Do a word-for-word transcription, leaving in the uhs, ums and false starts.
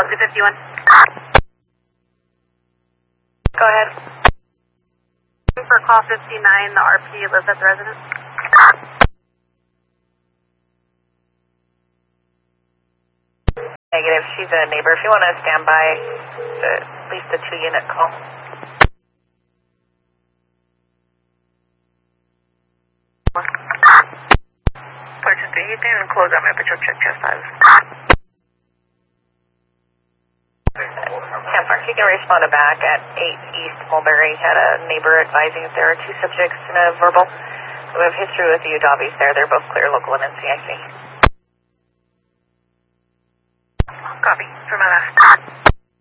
Policy fifty-one. Go ahead. For call fifty-nine, the R P lives at the residence. Negative, she's a neighbor. If you want to stand by, it's at least a two-unit call. Purchase the heating and close out my picture check chest five. ten Park, you can respond back at eight East Mulberry. Had a neighbor advising that there are two subjects in a verbal. We have history with the Udabis there. They're both clear local and N C I C. Copy. For my last.